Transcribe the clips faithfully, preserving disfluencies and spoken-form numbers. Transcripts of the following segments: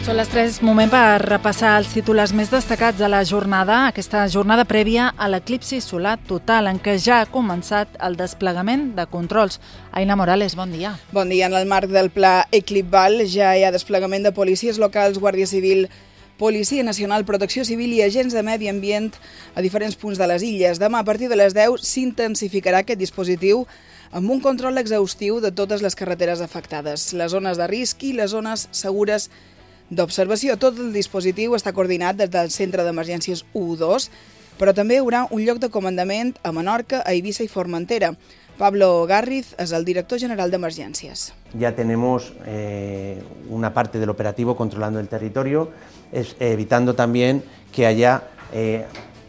Són les tres, moment per repassar els titulars més destacats de la jornada, aquesta jornada prèvia a l'eclipsi solar total, en què ja ha començat el desplegament de controls. Aina Morales, bon dia. Bon dia. En el marc del pla Eclipval ja hi ha desplegament de policies locals, Guàrdia Civil, Policia Nacional, Protecció Civil i agents de medi ambient a diferents punts de les illes. Demà, a partir de les deu, s'intensificarà aquest dispositiu amb un control exhaustiu de totes les carreteres afectades, les zones de risc i les zones segures d'observació. Tot el dispositiu està coordinat des del Centre d'Emergències u dos, però també hi haurà un lloc de comandament a Menorca, a Eivissa y Formentera. Pablo Garriz es el director general de Emergencias. Ya tenemos eh, una parte del operativo controlando el territorio, es, evitando también que haya eh,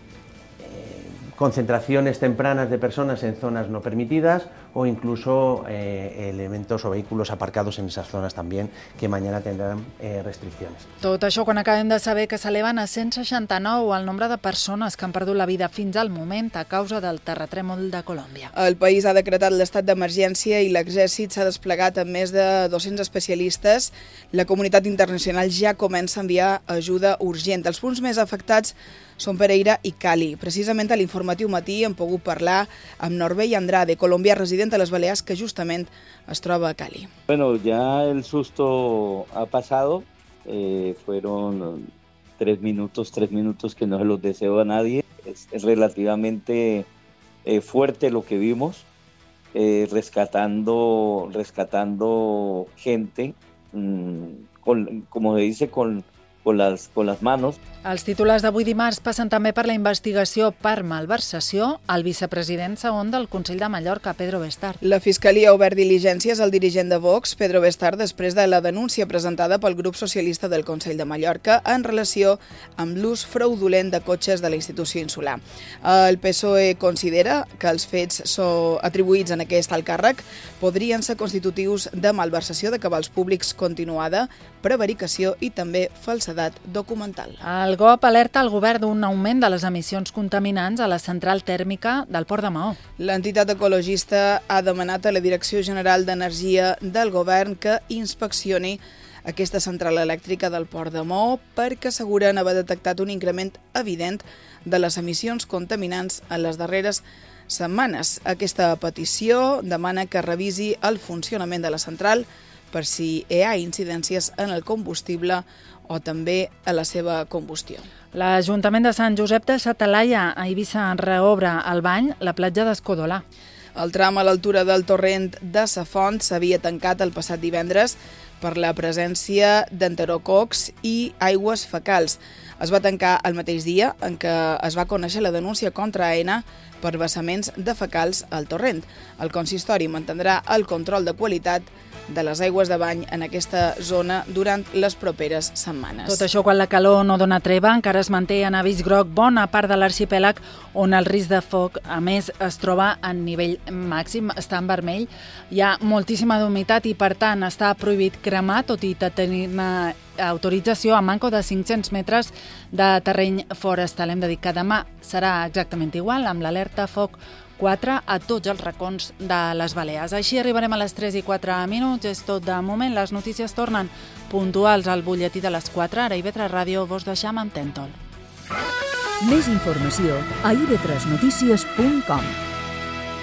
concentraciones tempranas de personas en zonas no permitidas o incluso eh, elementos o vehículos aparcados en esas zonas también que mañana tendrán eh, restricciones. Tot això quan acabem de saber que s'eleven a cent seixanta-nou el nombre de persones que han perdut la vida fins al moment a causa del terratrèmol de Colòmbia. El país ha decretat l'estat d'emergència i l'exèrcit s'ha desplegat amb més de dos-cents especialistes. La comunitat internacional ja comença a enviar ajuda urgent. Els punts més afectats són Pereira i Cali. Precisament a l'informatiu matí hem pogut parlar amb Norbey Andrade, colombià resident a les Balears, que justament es troba a Cali. Bueno, ya el susto ha pasado. Eh, fueron tres minutos, tres minutos que no se los deseo a nadie. Es, es relativamente eh, fuerte lo que vimos, eh, rescatando, rescatando gente, mmm, con, como se dice, con... Con las, con las manos. Els titulars d'avui dimarts passen també per la investigació per malversació al vicepresident segon del Consell de Mallorca, Pedro Bestard. La Fiscalia ha obert diligències al dirigent de Vox, Pedro Bestard, després de la denúncia presentada pel grup socialista del Consell de Mallorca en relació amb l'ús fraudulent de cotxes de la institució insular. El P S O E considera que els fets so atribuïts en aquest alt càrrec podrien ser constitutius de malversació de cabals públics continuada, prevaricació i també falsedat documental. El G O P alerta el govern d'un augment de les emissions contaminants a la central tèrmica del Port de Maó. L'entitat ecologista ha demanat a la Direcció General d'Energia del govern que inspeccioni aquesta central elèctrica del Port de Maó perquè asseguren haver detectat un increment evident de les emissions contaminants en les darreres setmanes. Aquesta petició demana que revisi el funcionament de la central per si hi ha incidències en el combustible o també a la seva combustió. L'Ajuntament de Sant Josep de sa Talaia a Eivissa reobre al bany la platja d'Escodolà. El tram a l'altura del torrent de sa Font s'havia tancat el passat divendres per la presència d'enterococs i aigües fecals. Es va tancar el mateix dia en què es va conèixer la denúncia contra AENA per vessaments de fecals al torrent. El consistori mantindrà el control de qualitat de les aigües de bany en aquesta zona durant les properes setmanes. Tot això quan la calor no dona treva, encara es manté en avís groc bona part de l'arxipèlag on el risc de foc, a més, es troba en nivell màxim, està en vermell. Hi ha moltíssima humitat i, per tant, està prohibit cremar, tot i tenir una autorització a manco de cinc-cents metres de terreny forestal. Hem de dir que demà serà exactament igual, amb l'alerta foc quatre a tots els racons de les Balears. Així arribarem a les tres i quatre minuts. És tot de moment. Les notícies tornen puntuals al butlletí de les quatre. Ara a I V tres Ràdio vos deixam amb Tentol. Més informació a i ve tres notícies punt com.